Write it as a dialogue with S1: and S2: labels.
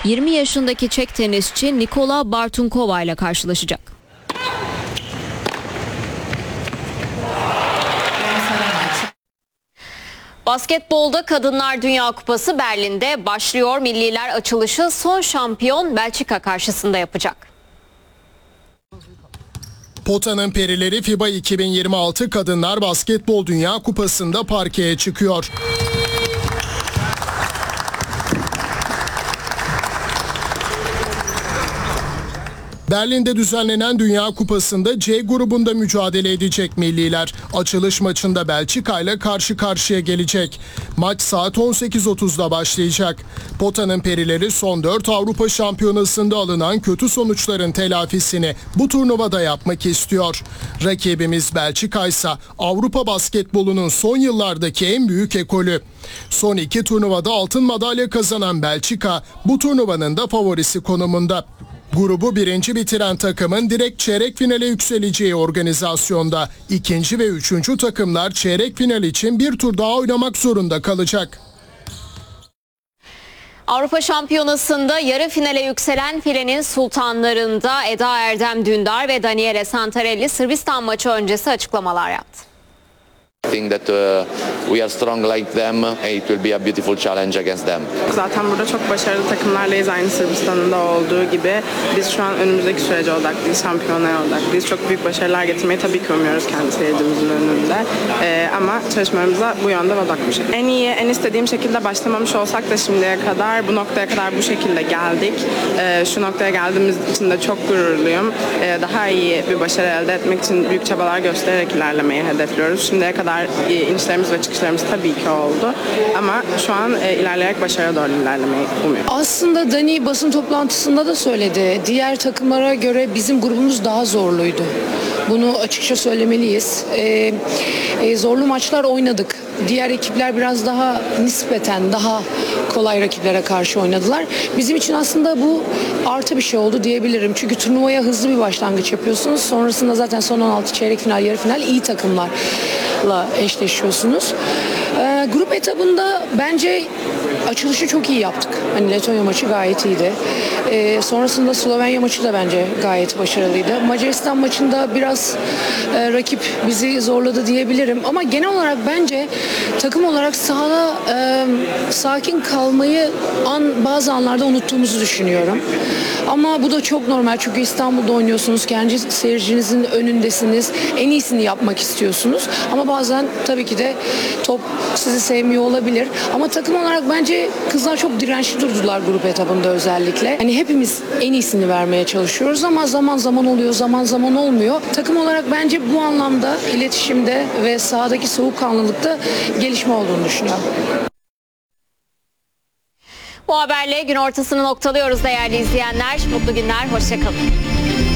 S1: 20 yaşındaki Çek tenisçi Nikola Bartunkova ile karşılaşacak. Basketbolda Kadınlar Dünya Kupası Berlin'de başlıyor. Milliler açılışı son şampiyon Belçika karşısında yapacak.
S2: Pota'nın perileri FIBA 2026 Kadınlar Basketbol Dünya Kupası'nda parkeye çıkıyor. Berlin'de düzenlenen Dünya Kupası'nda C grubunda mücadele edecek milliler. Açılış maçında Belçika ile karşı karşıya gelecek. Maç saat 18.30'da başlayacak. Pota'nın perileri son 4 Avrupa Şampiyonası'nda alınan kötü sonuçların telafisini bu turnuvada yapmak istiyor. Rakibimiz Belçika ise Avrupa basketbolunun son yıllardaki en büyük ekolü. Son 2 turnuvada altın madalya kazanan Belçika bu turnuvanın da favorisi konumunda. Grubu birinci bitiren takımın direkt çeyrek finale yükseleceği organizasyonda. İkinci ve üçüncü takımlar çeyrek final için bir tur daha oynamak zorunda kalacak.
S1: Avrupa Şampiyonası'nda yarı finale yükselen filenin sultanlarında Eda Erdem Dündar ve Daniele Santarelli Sırbistan maçı öncesi açıklamalar yaptı.
S3: I think that we are strong like them and it will be a beautiful challenge against them.
S4: Zaten burada çok başarılı takımlarlayız, aynı Sırbistan'ın da olduğu gibi. Biz şu an önümüzdeki sürece odaklıyız, şampiyonaya odaklıyız. Çok büyük başarılar getirmeyi tabii ki umuyoruz kendi seyircimizin önünde. Ama çalışmalarımıza bu yönde odaklı. En iyi, en istediğim şekilde başlamamış olsak da şimdiye kadar, bu noktaya kadar bu şekilde geldik. Şu noktaya geldiğimiz için de çok gururluyum. Daha iyi bir başarı elde etmek için büyük çabalar göstererek ilerlemeyi hedefliyoruz. Şimdiye kadar inişlerimiz ve çıkışlarımız tabii ki oldu ama şu an ilerleyerek başarıya doğru ilerlemeyi umuyorum.
S5: Aslında Dani basın toplantısında da söyledi. Diğer takımlara göre bizim grubumuz daha zorluydu. Bunu açıkça söylemeliyiz. Zorlu maçlar oynadık. Diğer ekipler biraz daha nispeten daha kolay rakiplere karşı oynadılar. Bizim için aslında bu artı bir şey oldu diyebilirim. Çünkü turnuvaya hızlı bir başlangıç yapıyorsunuz. Sonrasında zaten son 16 çeyrek final, yarı final iyi takımlarla eşleşiyorsunuz. Grup etabında bence açılışı çok iyi yaptık. Hani Letonya maçı gayet iyiydi. Sonrasında Slovenya maçı da bence gayet başarılıydı. Macaristan maçında biraz rakip bizi zorladı diyebilirim. Ama genel olarak bence takım olarak sahada sakin kalmayı bazı anlarda unuttuğumuzu düşünüyorum. Ama bu da çok normal çünkü İstanbul'da oynuyorsunuz. Kendi seyircinizin önündesiniz. En iyisini yapmak istiyorsunuz. Ama bazen tabii ki de top sizi sevmiyor olabilir. Ama takım olarak bence kızlar çok dirençli durdular grup etabında özellikle. Hani hepimiz en iyisini vermeye çalışıyoruz ama zaman zaman oluyor, zaman zaman olmuyor. Takım olarak bence bu anlamda iletişimde ve sahadaki soğukkanlılıkta gelişme olduğunu düşünüyorum.
S1: Bu haberle gün ortasını noktalıyoruz değerli izleyenler. Mutlu günler, hoşça kalın.